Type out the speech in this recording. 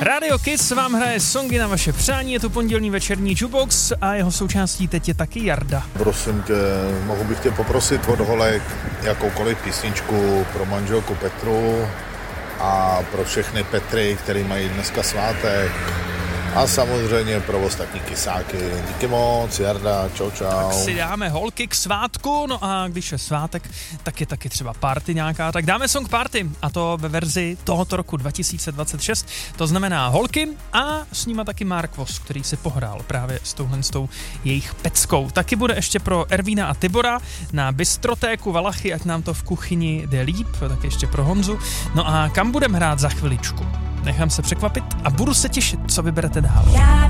Radio Kiss vám hraje songy na vaše přání, je to pondělní večerní jukebox a jeho součástí teď je taky Jarda. Prosím tě, mohu bych tě poprosit od holek jakoukoliv písničku pro manželku Petru a pro všechny Petry, který mají dneska svátek. A samozřejmě pro ostatní kysáky. Díky moc, Jarda, čau. Tak si dáme holky k svátku, no a když je svátek, tak je taky třeba party nějaká, tak dáme song party a to ve verzi tohoto roku 2026, to znamená holky a s nima taky Mark Voss, který si pohrál právě s touhletou jejich peckou. Taky bude ještě pro Ervína a Tibora na Bystrotéku Valachy, ať nám to v kuchyni jde líp, tak ještě pro Honzu. No a kam budeme hrát za chviličku? Nechám se překvapit a budu se těšit, co vyberete dál.